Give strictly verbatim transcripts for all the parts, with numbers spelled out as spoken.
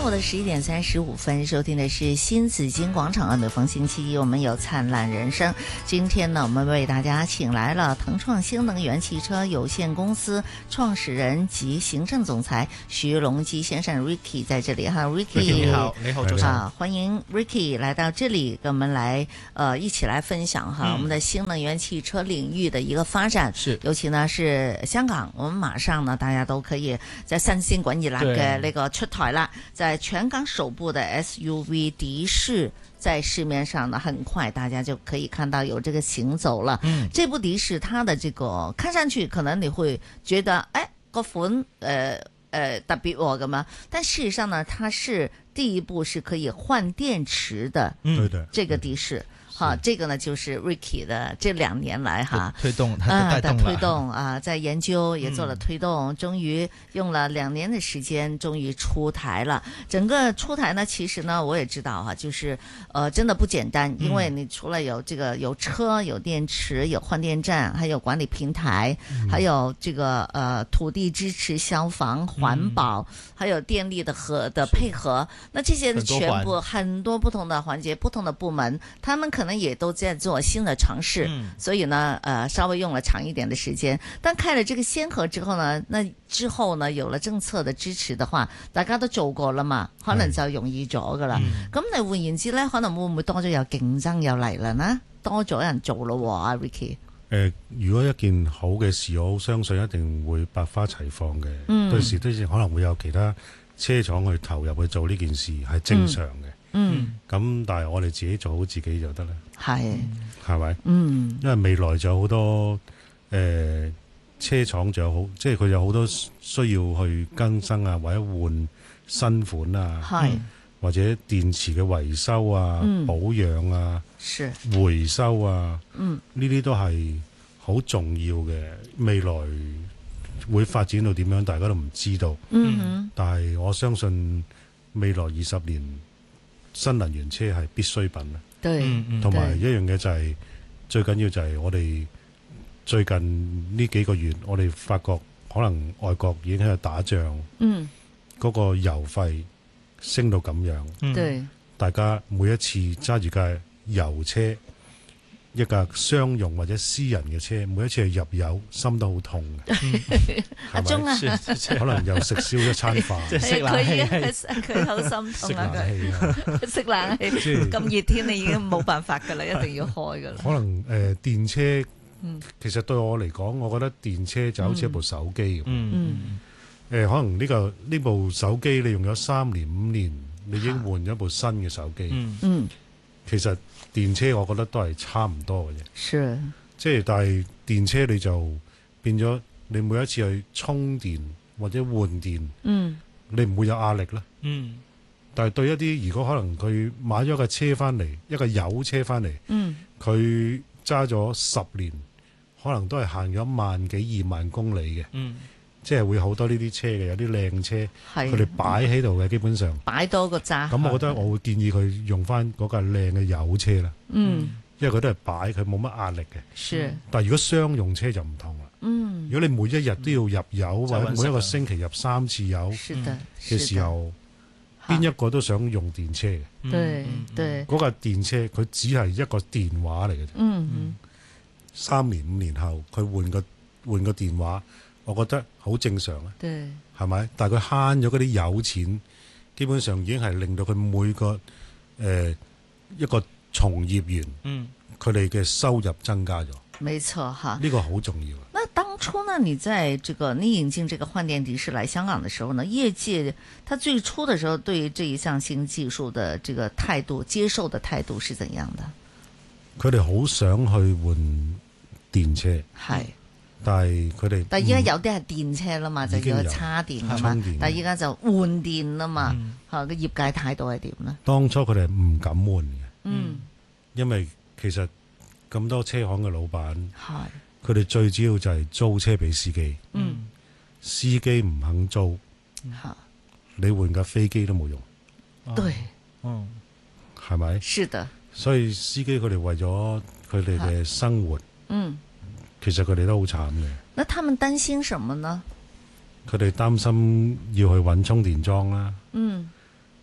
午的十一點三十五分，收聽的是新紫荊廣場。每逢星期一，我們有燦爛人生。今天呢，我們為大家請來了騰創新能源汽車有限公司創始人及行政總裁徐龍基先生 Ricky 在這裡哈 ，Ricky 你好，你好，早上歡迎 Ricky 來到這裡，跟我們來呃一起來分享哈、嗯、我們的新能源汽車領域的一個發展。是，尤其呢是香港，我們馬上呢大家都可以在新鮮滾熱辣嘅那個出台啦。在全港首部的 S U V 的士在市面上呢，很快大家就可以看到有這個行走了。嗯，這部的士它的這個看上去可能你會覺得，哎，個款呃呃特別喎咁樣，但事實上呢，它是第一部是可以換電池的。嗯，這個的士。好，這個呢就是 Ricky 的這兩年來哈推動，它的推動啊，在研究也做了推動，嗯、終於用了兩年的時間，終於出台了。整個出台呢，其實呢我也知道哈，就是呃真的不簡單，因為你除了有這個有車、有電池、有換電站，還有管理平台，嗯、還有這個呃土地支持、消防、環保，嗯、還有電力的和的配合，那這些全部很多不同的環節、不同的部門，他們可能可能也都在做新的嘗試，嗯、所以呢，呃，稍微用了長一點的時間。但開了這個先河之後呢，那之後呢，有了政策的支持的話，大家都做過啦嘛，可能就容易咗噶啦。咁、嗯、你換言之咧，可能會唔會多咗有競爭又嚟啦呢？多咗人做咯喎，阿 Ricky。 誒，如果一件好嘅事，我好相信一定會百花齊放嘅。嗯，到時都可能會有其他車廠去投入去做呢件事，係正常嘅。嗯嗯，咁但係我哋自己做好自己就得啦。係，係咪？嗯，因為未來就有好多誒、呃、車廠就有好，即係佢有好多需要去更新啊，或者換新款啊，係、嗯，或者電池嘅維修啊、嗯、保養啊、是回收啊，嗯，呢啲都係好重要嘅。未來會發展到點樣，大家都唔知道。嗯哼，但係我相信未來二十年。新能源車係必需品啊，對，同埋一樣嘢就係、是、最緊要就係我哋最近呢幾個月，我哋發覺可能外國已經喺度打仗，嗯，嗰個油費升到咁樣，對、嗯，大家每一次揸住架油車，一架商用或者私人嘅車，每一次係入油，心都好痛嘅。阿鐘啊，可能又食燒一餐飯，佢佢好心痛啊！佢食冷氣，咁熱天你已經冇辦法噶啦，一定要開噶啦。可能誒、呃、電車，嗯、其實對我嚟講，我覺得電車就好似一部手機咁。嗯嗯誒、呃，可能呢、這個呢部手機你用咗三年五年，你已經換咗部新嘅手機。嗯嗯。其實電車我覺得都係差唔多嘅啫，是，即係但係電車你就變咗，你每一次去充電或者換電，嗯，你唔會有壓力啦，嗯。但係對一啲如果可能佢買咗架車翻嚟，一個油車翻嚟，嗯，佢揸咗十年，可能都係行咗萬幾二萬公里嘅，嗯。即係會好多呢啲車嘅，有啲靚車，佢哋擺喺度嘅，基本上擺多個渣。咁我覺得我會建議佢用翻嗰架靚嘅油車啦。嗯，因為佢都係擺，佢冇乜壓力嘅。是。但係如果商用車就唔同啦。嗯。如果你每一日都要入油，嗯、或者每一個星期入三次油嘅時候，邊一個都想用電車嘅。對對。嗰架電車佢只係一個電話嚟嘅啫。嗯嗯。三年五年後佢換個換個電話。我覺得好正常啊，係咪？但係佢慳咗嗰啲油錢，基本上已經係令到佢每個誒、呃、一個從業員，嗯，佢哋嘅收入增加咗。沒錯哈，呢個好重要。那當初呢，你在這個你引進這個換電的士來香港的時候呢，業界他最初的時候對於這一項新技術的這個態度、接受的態度是怎樣的？佢哋好想去換電車，係。但係佢哋，但係依家有啲係電車啦嘛，就要叉電啊嘛。但係依家就換電啦嘛。嚇、嗯，個業界態度係點咧？當初佢哋唔敢換嘅，嗯，因為其實咁多車行嘅老闆，係佢哋最主要就係租車俾司機，嗯，司機唔肯租，嚇、嗯，你換架飛機都冇用，對，嗯，係咪？是的。所以司機佢哋為咗佢哋嘅生活，嗯。其實佢哋都好慘嘅。那他們擔心什麼呢？佢哋擔心要去揾充電樁啦。嗯。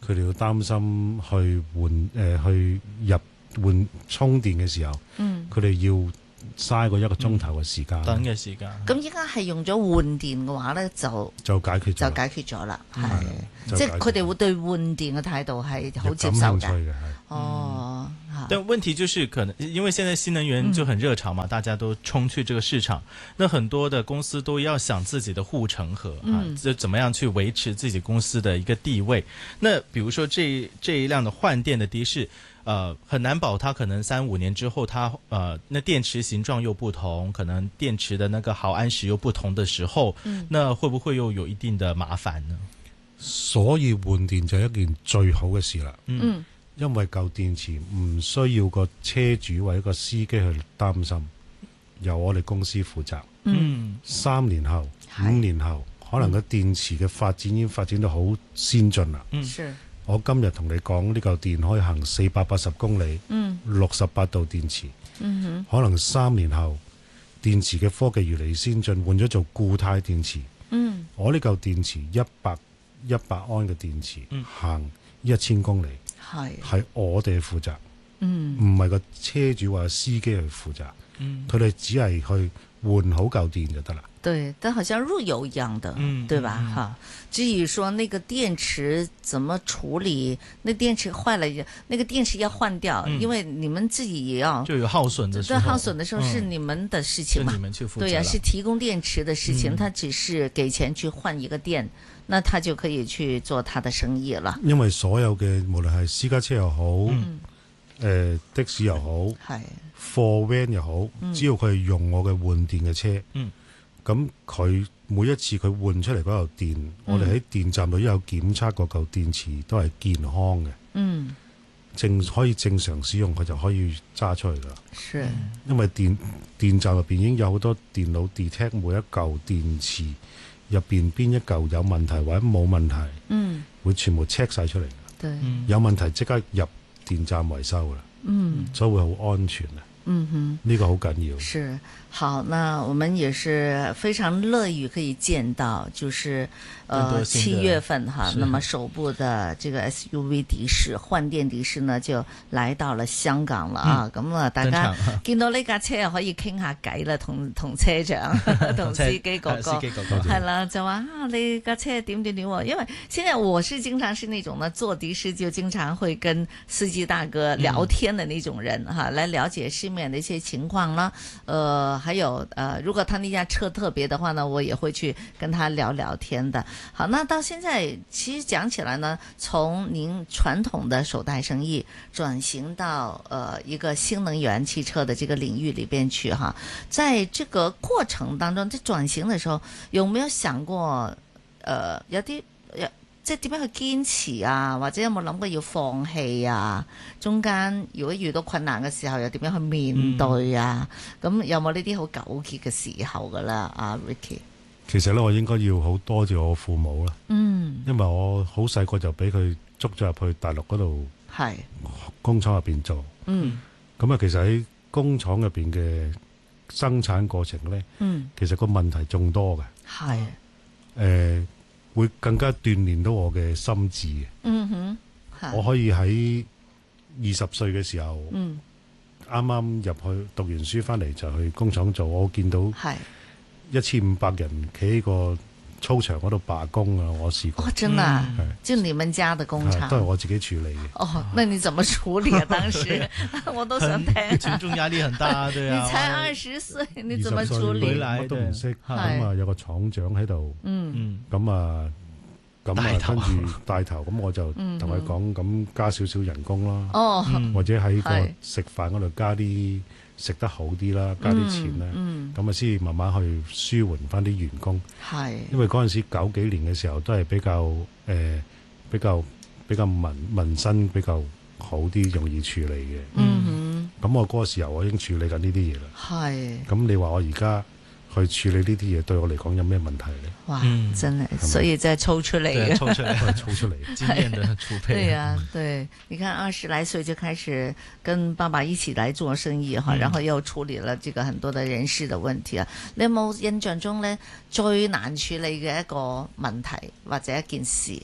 佢哋要擔心去換誒、呃、去入換充電嘅時候，佢哋、嗯、要嘥過一個鐘頭嘅時間， 等嘅時間。 咁依家係用咗換電嘅話咧，就就解決就解決咗啦。係，即係佢哋會對換電嘅態度係好接受嘅。哦， 嗯、但問題就是可能因為現在新能源就很熱潮嘛，嗯、大家都衝去這個市場，那很多的公司都要想自己的護城河、嗯、啊，就怎麼樣去維持自己公司的一個地位。那比如說這這一輛的換電的的士。呃，很難保它可能三五年之後它，它呃，那電池形狀又不同，可能電池的那個毫安時又不同的時候，嗯、那會不會又有一定的麻煩呢？ 所以換電就係一件最好嘅事啦。嗯，因為舊電池唔需要個車主或者個司機去擔心，由我哋公司負責。嗯，三年後、五年後，是可能個電池嘅發展已經發展到好先進啦。嗯，是。我今日同你講呢嚿電可以行四百八十公里，六十八度電池，嗯、哼可能三年後電池嘅科技越嚟越先進，換咗做固態電池。嗯、我呢嚿電池一百一百安嘅電池、嗯、行一千公里，係係我哋負責，唔係個車主或者司機去負責，佢哋、嗯、只係去換好嚿電就得啦。 對，但好像入油一樣的，嗯、對吧？哈、嗯，至於說那個電池怎麼處理，那電池壞了，那個電池要換掉，嗯、因為你們自己也要就有耗損的時候， 對，耗損的時候是你們的事情嘛， 嗯、你們去負責， 對呀、啊，是提供電池的事情，他、嗯、只是給錢去換一個電，那他就可以去做他的生意了。 因為所有嘅無論係私家車又好，誒、嗯呃、的士又好，係貨 van 又好，只要佢係用我嘅換電嘅車。嗯咁佢每一次佢換出嚟嗰嚿電，嗯、我哋喺電站度都有檢測嗰嚿電池都係健康嘅，嗯，正可以正常使用，佢就可以揸出去噶啦。是，因為電電站入邊已經有好多電腦 detect 每一嚿電池入邊邊一嚿有問題或者冇問題，嗯，會全部 check 晒出嚟。對，有問題即刻入電站維修噶啦，嗯，所以會好安全啊。嗯哼，呢個好緊要。是，好，那我們也是非常樂於可以見到，就是呃七月份哈，那麼首部的這個 S U V 的士換電的士呢就來到了香港了啊！咁啊、嗯，大家見到呢架車可以傾下偈啦，同同車長、同司機哥哥，係啦，就話啊，你架車點點點喎，因為現在我是經常是那種呢，坐的士就經常會跟司機大哥聊天的那種人哈、嗯，來了解市面的一些情況啦，呃，還有呃，如果他那架車特別的話呢，我也會去跟他聊聊天的。好，那到現在其實講起來呢，從您傳統的手袋生意轉型到呃一個新能源汽車的這個領域裏邊去哈，在這個過程當中，在轉型的時候，有沒有想過呃有啲有？即係點樣去堅持啊？或者有冇諗過要放棄啊？中間如果遇到困難嘅時候，又點樣去面對啊？咁、嗯、有冇呢啲好糾結嘅時候噶啦？阿 Ricky，其實咧，我應該要好多謝我父母啦。嗯，因為我好細個就俾佢捉咗入去大陸嗰度，係工廠入邊做。嗯，咁啊，其實喺工廠入邊嘅生產過程咧，嗯，其實個問題仲多嘅。係，誒、呃。會更加鍛煉到我嘅心智嘅。嗯哼，我可以喺二十歲嘅時候，啱啱入去讀完書翻嚟就去工廠做，我見到一千五百人企喺個操場嗰度罷工啊！我試過。哦，真啊，係，就你們家的工廠，都係我自己處理嘅。哦，那你怎麼處理啊？當時我都想聽。群眾壓力很大，對啊。你才二十歲，你怎麼處理？我都唔識，咁啊有個廠長喺度，嗯，咁啊，咁啊跟住帶頭，咁我就同佢講，咁加少少人工啦，哦，或者喺個食飯嗰度加啲。食得好啲啦，加啲錢啦，咁啊先慢慢去舒緩翻啲員工。係，因為嗰陣時九幾年嘅時候都係比較誒、呃、比較比較民民生比較好啲，容易處理嘅。嗯哼，咁我嗰個時候我已經處理緊呢啲嘢啦。係，咁你話我而家去處理呢啲嘢，對我嚟講有咩問題呢？哇，嗯、真係，所以再抽出嚟嘅，抽出嚟，抽出嚟，經驗的儲備。對呀、啊，對，你看二十來歲就開始跟爸爸一起來做生意哈，嗯、然後又處理了這個很多的人事的問題啊。你有冇印象中咧最難處理嘅一個問題或者一件事？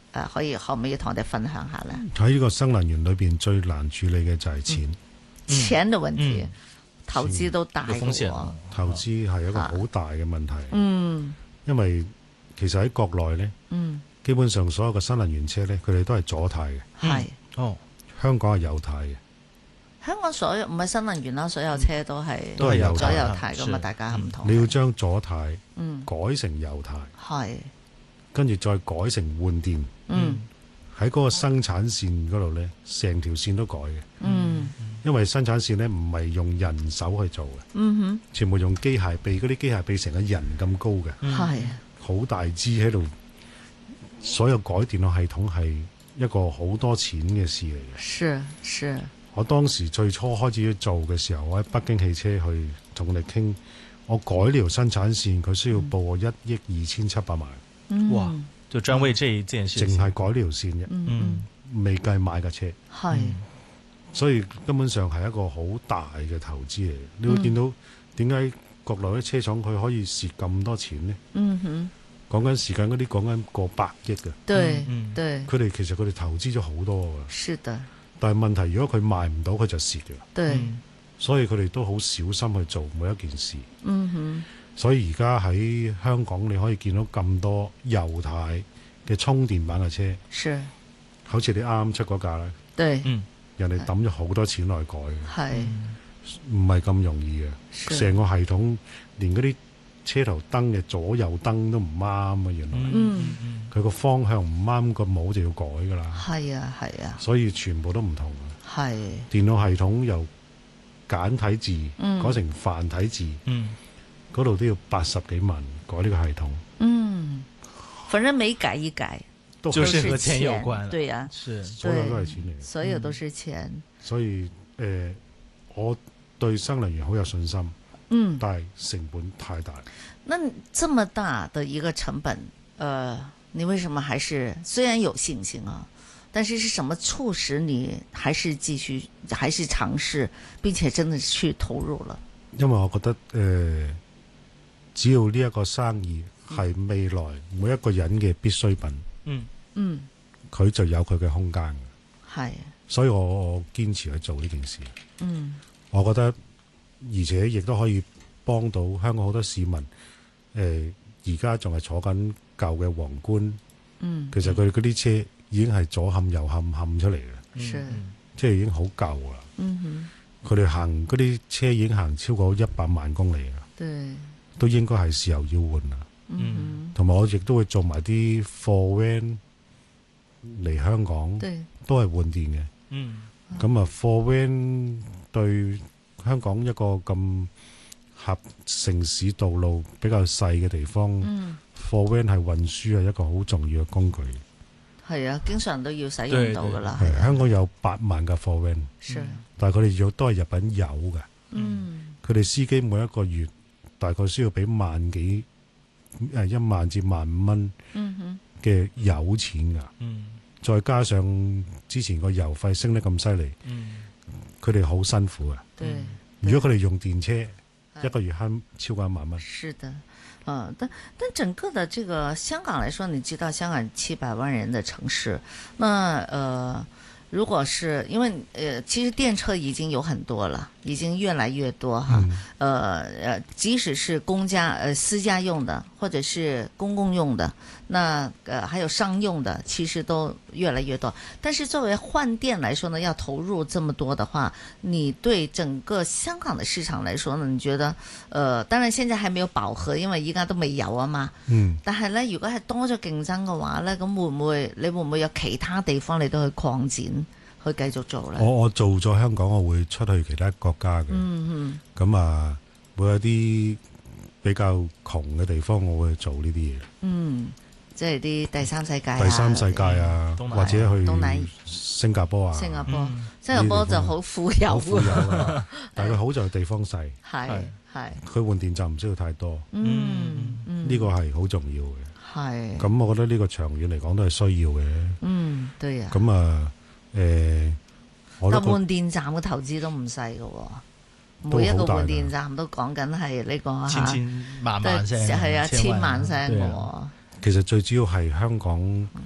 誒可以可唔可以同我哋分享下咧？ 喺呢個新能源裏邊最難處理嘅就係錢， 嗯、錢嘅問題， 嗯、 投資都大嘅喎， 投資係一個好大嘅問題。 嗯， 因為其實喺國內咧， 嗯， 基本上所有嘅新能源車咧，佢哋都係左軚嘅。 係、 嗯，哦， 香港係右軚嘅。 香港所有唔係新能源啦，所有車都係都係右軚左右軚噶嘛，大家唔同。 你要將左軚嗯改成右軚， 係、 跟住再改成換電。 嗯， 喺嗰個生產線嗰度咧，成條線都改嘅。 嗯， 因為生產線咧唔係用人手去做嘅， 嗯哼， 全部用機械臂，嗰啲機械臂成個人咁高嘅， 係好大支喺度。所有改電腦系統係一個好多錢嘅事嚟嘅。 是是。 我當時最初開始要做嘅時候，我喺北京汽車去同佢哋傾，我改呢條生產線，佢需要報我一億二千七百萬。 嗯、 哇！就專為這一件事情， 淨係改呢條線啫， 嗯， 未計買架車。 係、嗯， 所以根本上係一個好大嘅投資嚟。你會見到點解國內啲車廠佢可以蝕咁多錢呢？ 嗯哼， 講緊時間嗰啲講緊過百億嘅。 對， 嗯， 對， 佢哋其實佢哋投資咗好多㗎。 是的。 但係問題，如果佢賣唔到，佢就蝕嘅。 對， 嗯、 所以佢哋都好小心去做每一件事。 嗯哼。 所以而家喺香港你可以見到咁多右軚嘅充電版嘅車， 是， 好似你啱啱出嗰架咧， 對， 嗯， 人哋抌咗好多錢來改嘅， 係， 唔係咁容易嘅。成個系統連嗰啲車頭燈嘅左右燈都唔啱啊！原來， 嗯， 佢個方向唔啱，個模就要改噶啦。 係啊，係啊， 所以全部都唔同啊。 係電腦系統由簡體字、 嗯、 改成繁體字， 嗯， 嗰度都要八十幾萬改呢個系統。 嗯，反正每改一改， 都就是和錢有關。 對呀、啊， 是所有都係錢嚟嘅， 所有都是錢。 嗯、所以誒、呃，我對新能源好有信心。 嗯， 但係成本太大。 那這麼大的一個成本，呃，你為什麼還是雖然有信心啊，但是是什麼促使你還是繼續，還是嘗試，並且真的去投入了？ 因為我覺得誒、呃，只要呢一個生意係未來每一個人嘅必需品， 嗯嗯， 佢就有佢嘅空間。 係， 所以我我堅持去做呢件事。 嗯， 我覺得。而且亦都可以幫到香港好多市民。誒、呃，而家仲係坐緊舊嘅皇冠。 嗯， 其實佢哋嗰啲車已經係左冚右冚冚出嚟嘅， 是， 即係已經好舊啦。 嗯哼，佢哋行嗰啲車已經行超過一百萬公里啦。 對， 都應該係時候要換啦。 嗯， 同埋我亦都會做埋啲貨 van 嚟香港， 對， 都係換電嘅。 嗯， 咁啊，貨 van 對香港一個咁合城市道路比較細嘅地方，貨 van 係運輸係一個好重要嘅工具。 係啊，經常都要使用到噶啦。 係香港有八萬架貨 van，但係佢哋要都係入緊油嘅。嗯，佢哋司機每一個月大概需要俾萬幾誒一萬至萬五蚊嘅油錢噶。嗯，再加上之前個油費升得咁犀利，嗯，佢哋好辛苦啊。 對， 如果佢哋用電車，一個月慳超過一萬蚊。 是的，啊，但但整個的這個香港來說，你知道香港七百萬人的城市，那呃，如果是因為呃，其實電車已經有很多了，已經越來越多哈，嗯、呃呃，即使是公家呃私家用的，或者是公共用的，那呃還有商用的，其實都越來越多。但是作為換電來說呢，要投入這麼多的話，你對整個香港的市場來說呢，你覺得呃，當然現在還沒有飽和，因為依家都未有啊嘛。嗯。但係呢，如果係多咗競爭嘅話呢，咁會唔會你會唔會有其他地方你都去擴展？去繼續做咧。我我做咗香港，我會出去其他國家嘅。嗯嗯。咁啊，會有啲比較窮嘅地方，我會做呢啲嘢。嗯， 即係啲第三世界啊。 第三世界啊，或者去東南新加坡啊。 新加坡，新加坡就好富有。好富有啊！ 但係佢好在地方細。 係係。 佢換電站唔需要太多。嗯嗯。呢個係好重要嘅。 係。 咁我覺得呢個長遠嚟講都係需要嘅。 嗯，對啊。 咁啊。誒、呃， 但換電站嘅投資都唔細嘅喎，每一個換電站都講緊係呢個千千萬萬聲， 係啊，千萬聲嘅喎。 其實最主要係香港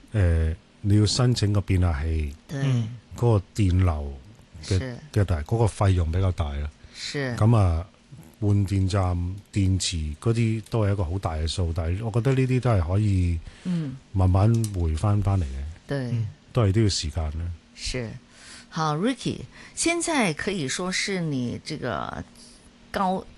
誒你要申請個變壓器， 對， 嗰個電流嘅嘅大，嗰個費用比較大啦。 是。 咁啊，換電站、電池嗰啲都係一個好大嘅數，但係我覺得呢啲都係可以慢慢回翻翻嚟嘅。 對， 都係都要時間啦。 是。好 ，Ricky，現在可以說是你這個高